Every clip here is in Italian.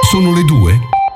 Sono le 2.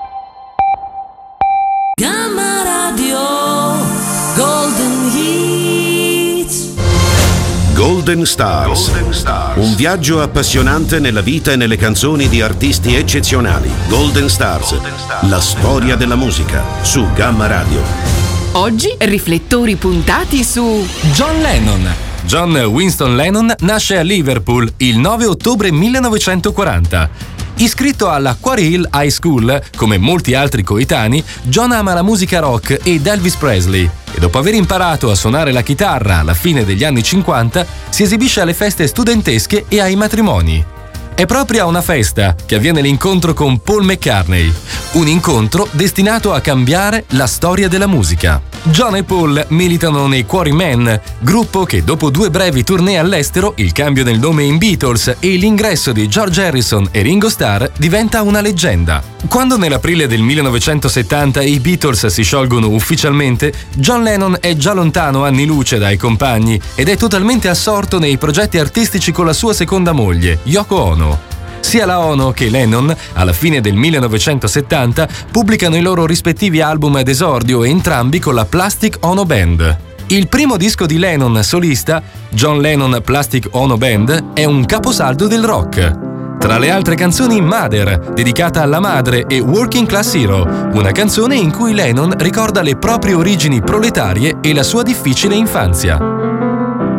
Gamma Radio Golden Hits. Golden Stars. Un viaggio appassionante nella vita e nelle canzoni di artisti eccezionali. Golden Stars. La storia della musica su Gamma Radio. Oggi riflettori puntati su John Lennon. John Winston Lennon nasce a Liverpool il 9 ottobre 1940. Iscritto alla Quarry Hill High School, come molti altri coetanei, John ama la musica rock ed Elvis Presley e dopo aver imparato a suonare la chitarra alla fine degli anni 50 si esibisce alle feste studentesche e ai matrimoni. È proprio a una festa che avviene l'incontro con Paul McCartney, un incontro destinato a cambiare la storia della musica. John e Paul militano nei Quarrymen, gruppo che dopo 2 brevi tournée all'estero, il cambio del nome in Beatles e l'ingresso di George Harrison e Ringo Starr diventa una leggenda. Quando nell'aprile del 1970 i Beatles si sciolgono ufficialmente, John Lennon è già lontano anni luce dai compagni ed è totalmente assorto nei progetti artistici con la sua seconda moglie, Yoko Ono. Sia la Ono che Lennon, alla fine del 1970, pubblicano i loro rispettivi album d'esordio, entrambi con la Plastic Ono Band. Il primo disco di Lennon solista, John Lennon Plastic Ono Band, è un caposaldo del rock. Tra le altre canzoni, Mother, dedicata alla madre, e Working Class Hero, una canzone in cui Lennon ricorda le proprie origini proletarie e la sua difficile infanzia.